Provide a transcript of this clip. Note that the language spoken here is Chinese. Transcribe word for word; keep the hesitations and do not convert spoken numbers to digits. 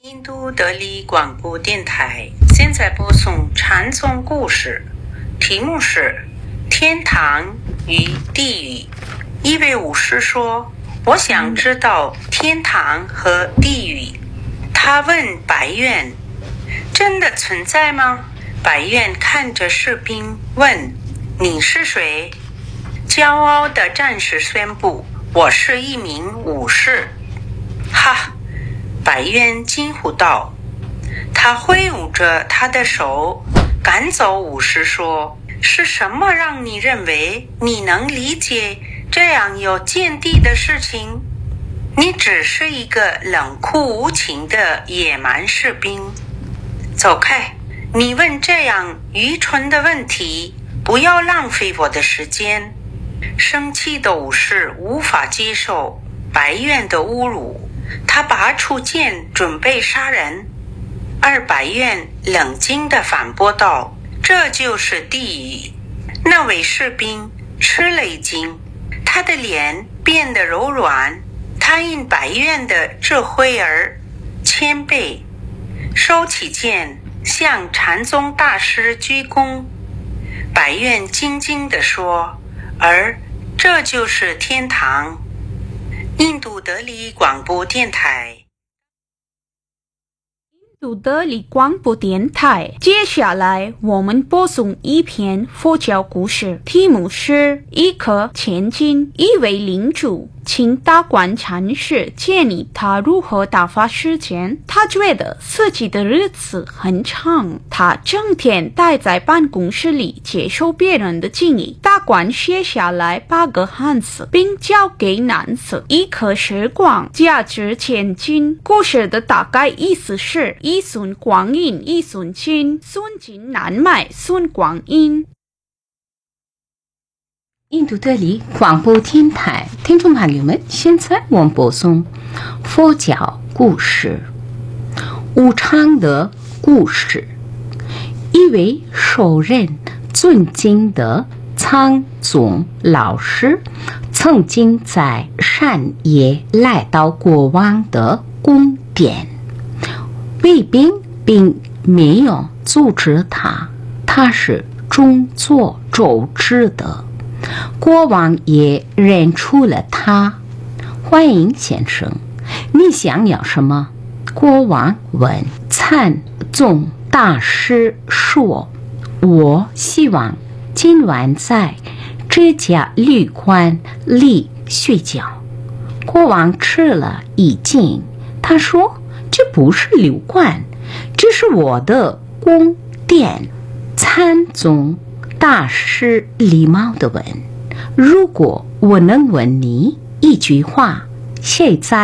印度德里广播电台现在播送禅宗故事，题目是天堂与地狱。一位武士说，我想知道天堂和地狱。他问白苑，真的存在吗？白苑看着士兵问，你是谁？骄傲的战士宣布，我是一名武士。哈！白渊惊呼道，他挥舞着他的手赶走武士说，是什么让你认为你能理解这样有见地的事情？你只是一个冷酷无情的野蛮士兵。走开，你问这样愚蠢的问题，不要浪费我的时间。生气的武士无法接受白渊的侮辱，他拔出剑准备杀人，而白渊冷静地反驳道，这就是地狱。那位士兵吃了一惊，他的脸变得柔软，他因白渊的智慧而谦卑，收起剑向禅宗大师鞠躬。白渊静静地说，而这就是天堂。印度德里广播电台， 印度德里广播电台。接下来我们播送一篇佛教故事，题目是一颗千金。一位领主请达观禅师建议他如何打发时间。他觉得自己的日子很长，他整天待在办公室里接受别人的建议。达观写下来八个汉字，并交给男子，一颗时光价值千金。故事的大概意思是，一寸光阴一寸金，寸金难买寸光阴。 印度德里广播电台听众朋友们，现在我们播送佛教故事无常的故事。一位受人尊敬的禅宗老师曾经在山野来到国王的宫殿，卫兵并没有阻止他，他是众所周知的。国王也认出了他。欢迎先生，你想要什么？国王问。禅宗大师说，我希望今晚在这家旅馆里睡觉。国王吃了一惊，他说，这不是旅馆，这是我的宫殿。禅宗大师礼貌地问，如果我能问你一句话，现在